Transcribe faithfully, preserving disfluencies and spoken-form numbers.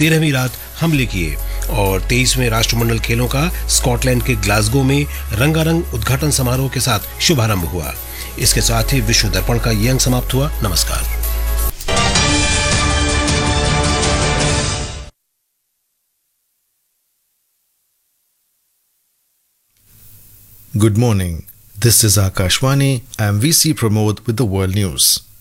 तेरहवीं रात हमले किए और तेईसवें राष्ट्रमंडल खेलों का स्कॉटलैंड के ग्लासगो में रंगारंग उद्घाटन समारोह के साथ शुभारंभ हुआ। इसके साथ ही विश्व दर्पण का ये अंक समाप्त हुआ। नमस्कार। Good morning. This is Akashvani. I am V C Pramod with the World News.